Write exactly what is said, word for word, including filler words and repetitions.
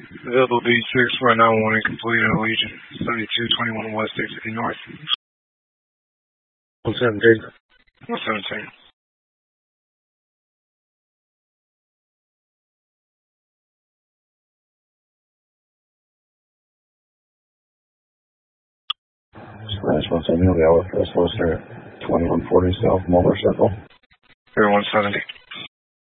Available B six, right now one incomplete in Allegiant, seventy-two twenty-one West, eight fifty North. one seventeen. one seventeen. Spanish one seventy, I'll be out with West Western twenty-one forty South Mulder Circle. Air one seventy.